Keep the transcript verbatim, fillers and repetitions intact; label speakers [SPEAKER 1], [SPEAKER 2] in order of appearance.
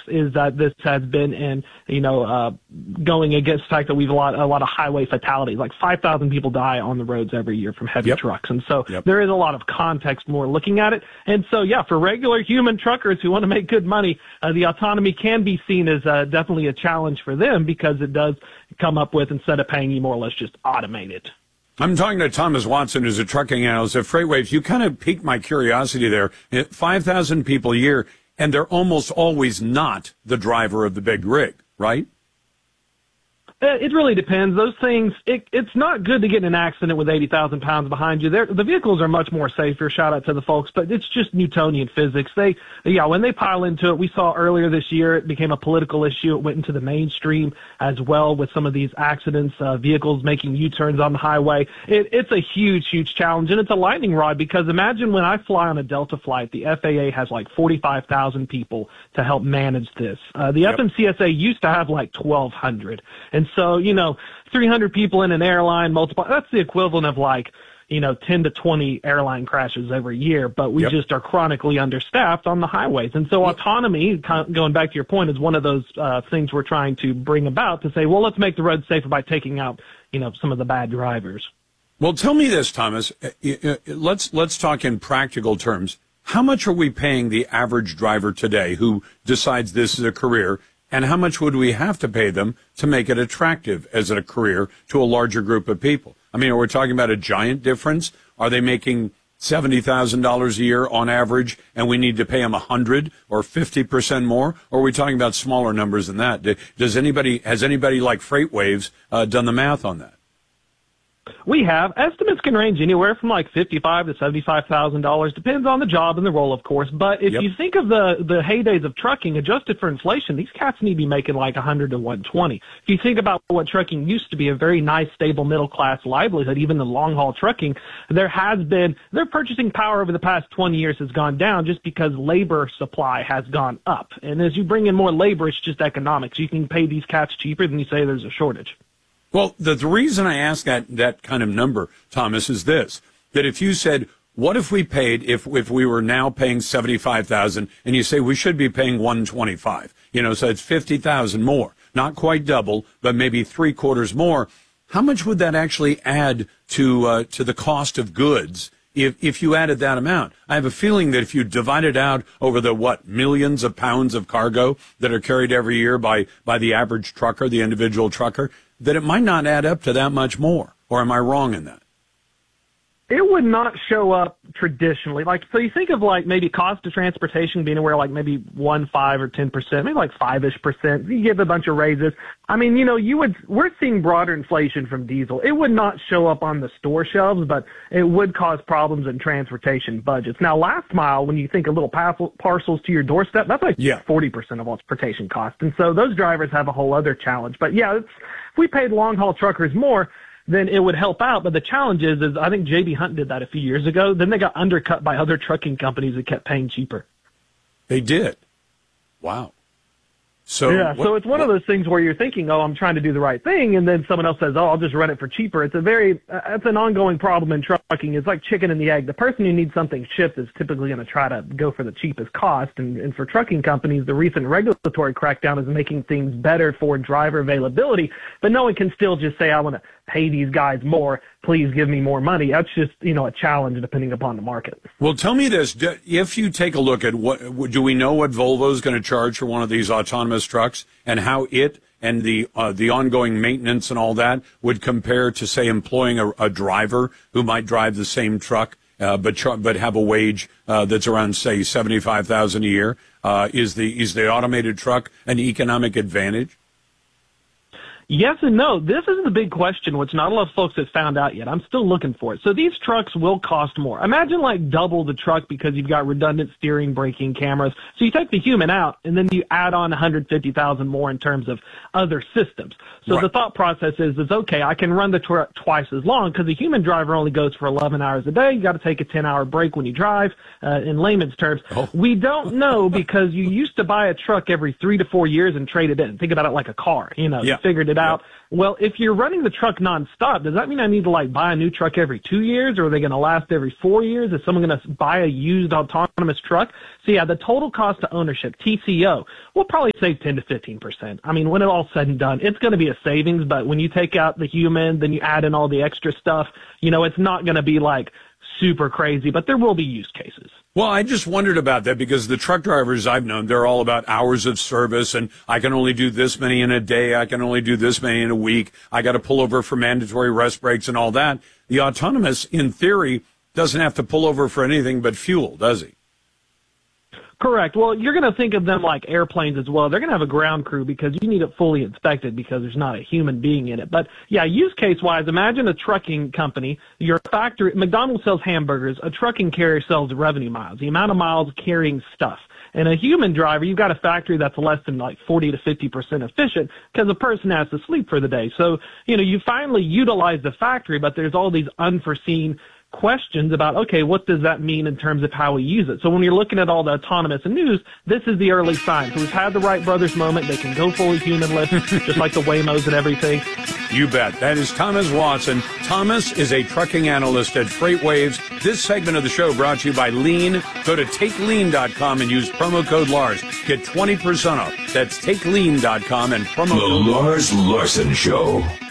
[SPEAKER 1] trucks is that this has been in, you know, uh, going against the fact that we've a lot, a lot of highway fatalities. Like five thousand people die on the roads every year from heavy
[SPEAKER 2] yep.
[SPEAKER 1] trucks. And so
[SPEAKER 2] yep.
[SPEAKER 1] there is a lot of context more looking at it. And so, yeah, for regular human truckers who want to make good money, uh, the autonomy can be seen as uh, definitely a challenge for them because it does come up with, instead of paying you more, let's just automate it.
[SPEAKER 2] I'm talking to Thomas Watson, who's a trucking analyst at FreightWaves. You kind of piqued my curiosity there. five thousand people a year, and they're almost always not the driver of the big rig, right?
[SPEAKER 1] It really depends. Those things, it, it's not good to get in an accident with eighty thousand pounds behind you. They're, the vehicles are much more safer, shout out to the folks, but it's just Newtonian physics. They, yeah, when they pile into it, we saw earlier this year, it became a political issue. It went into the mainstream as well with some of these accidents, uh, vehicles making U-turns on the highway. It, it's a huge, huge challenge, and it's a lightning rod because imagine when I fly on a Delta flight, the F A A has like forty-five thousand people to help manage this. Uh, the yep. F M C S A used to have like twelve hundred. And so, you know, three hundred people in an airline, multiply, that's the equivalent of like, you know, ten to twenty airline crashes every year, but we yep. just are chronically understaffed on the highways. And so yep. autonomy, going back to your point, is one of those uh, things we're trying to bring about to say, well, let's make the roads safer by taking out, you know, some of the bad drivers.
[SPEAKER 2] Well, tell me this, Thomas. Let's, let's talk in practical terms. How much are we paying the average driver today who decides this is a career? And how much would we have to pay them to make it attractive as a career to a larger group of people? I mean, are we talking about a giant difference? Are they making seventy thousand dollars a year on average, and we need to pay them one hundred or fifty percent more? Or are we talking about smaller numbers than that? Does anybody, has anybody like FreightWaves uh, done the math on that?
[SPEAKER 1] We have. Estimates can range anywhere from like fifty-five to seventy-five thousand dollars. Depends on the job and the role, of course. But if yep. you think of the the heydays of trucking, adjusted for inflation, these cats need to be making like one hundred to one twenty. If you think about what trucking used to be, a very nice, stable middle class livelihood, even the long haul trucking, there has been their purchasing power over the past twenty years has gone down just because labor supply has gone up. And as you bring in more labor, it's just economics. You can pay these cats cheaper than you say there's a shortage.
[SPEAKER 2] Well, the, the reason I ask that, that kind of number, Thomas, is this, that if you said, what if we paid, if, if we were now paying seventy-five thousand dollars and you say we should be paying one hundred twenty-five, you know, so it's fifty thousand dollars more, not quite double, but maybe three quarters more. How much would that actually add to, uh, to the cost of goods if, if you added that amount? I have a feeling that if you divide it out over the, what, millions of pounds of cargo that are carried every year by, by the average trucker, the individual trucker, that it might not add up to that much more. Or am I wrong in that?
[SPEAKER 1] It would not show up traditionally. Like, so you think of like maybe cost of transportation being anywhere like maybe one, five or ten percent, maybe like five-ish percent. You give a bunch of raises. I mean, you know, you would, we're seeing broader inflation from diesel. It would not show up on the store shelves, but it would cause problems in transportation budgets. Now, last mile, when you think of little parcels to your doorstep, that's like yeah. forty percent of all transportation costs. And so those drivers have a whole other challenge. But yeah, it's, if we paid long haul truckers more, then it would help out. But the challenge is, is I think J B Hunt did that a few years ago. Then they got undercut by other trucking companies that kept paying cheaper.
[SPEAKER 2] They did. Wow. So
[SPEAKER 1] yeah,
[SPEAKER 2] what,
[SPEAKER 1] so it's one
[SPEAKER 2] what,
[SPEAKER 1] of those things where you're thinking, oh, I'm trying to do the right thing, and then someone else says, oh, I'll just run it for cheaper. It's a very, uh, it's an ongoing problem in trucking. It's like chicken and the egg. The person who needs something shipped is typically going to try to go for the cheapest cost, and, and for trucking companies, the recent regulatory crackdown is making things better for driver availability, but no one can still just say, I want to pay these guys more, please give me more money. That's just, you know, a challenge depending upon the market.
[SPEAKER 2] Well, tell me this. If you take a look at what, do we know what Volvo is going to charge for one of these autonomous trucks and how it and the uh, the ongoing maintenance and all that would compare to, say, employing a, a driver who might drive the same truck uh, but tr- but have a wage uh, that's around, say, seventy-five thousand dollars a year? Uh, is the is the automated truck an economic advantage?
[SPEAKER 1] Yes and no. This is the big question, which not a lot of folks have found out yet. I'm still looking for it. So these trucks will cost more. Imagine like double the truck because you've got redundant steering, braking, cameras. So you take the human out, and then you add on one hundred fifty thousand more in terms of other systems. So right. the thought process is, is okay, I can run the truck twice as long because the human driver only goes for eleven hours a day. You got to take a ten-hour break when you drive. Uh, in layman's terms, oh. we don't know because you used to buy a truck every three to four years and trade it in. Think about it like a car. You know, yeah. you figured it out. Well, if you're running the truck nonstop, does that mean I need to like buy a new truck every two years, or are they going to last every four years? Is someone going to buy a used autonomous truck? So yeah, the total cost of ownership, T C O, will probably save ten to fifteen percent. I mean, when it all said and done, it's going to be a savings, but when you take out the human, then you add in all the extra stuff, you know, it's not going to be like super crazy, but there will be use cases.
[SPEAKER 2] Well, I just wondered about that because the truck drivers I've known, they're all about hours of service, and I can only do this many in a day. I can only do this many in a week. I got to pull over for mandatory rest breaks and all that. The autonomous, in theory, doesn't have to pull over for anything but fuel, does he?
[SPEAKER 1] Correct. Well, you're going to think of them like airplanes as well. They're going to have a ground crew because you need it fully inspected because there's not a human being in it. But yeah, use case wise, imagine a trucking company. Your factory, McDonald's sells hamburgers. A trucking carrier sells revenue miles, the amount of miles carrying stuff. And a human driver, you've got a factory that's less than like forty to fifty percent efficient because a person has to sleep for the day. So, you know, you finally utilize the factory, but there's all these unforeseen questions about, okay, what does that mean in terms of how we use it? So when you're looking at all the autonomous and news, this is the early signs. So we've had the Wright brothers moment. They can go fully humanless, just like the Waymos and everything.
[SPEAKER 2] You bet. That is Thomas Watson. Thomas is a trucking analyst at FreightWaves. This segment of the show brought to you by Lean. Go to take lean dot com and use promo code Lars. Get twenty percent off. That's take lean dot com and promo
[SPEAKER 3] The
[SPEAKER 2] code
[SPEAKER 3] Lars Larson Show.